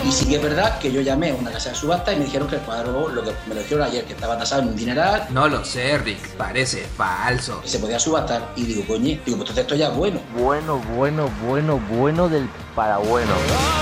Y sí que es verdad que yo llamé a una casa de subasta y me dijeron que el cuadro, lo que me lo dijeron ayer, que estaba tasado en un dineral, No lo sé, Rick, parece falso. que se podía subastar. Y digo, coño, digo, pues entonces esto ya es bueno. Bueno del parabueno.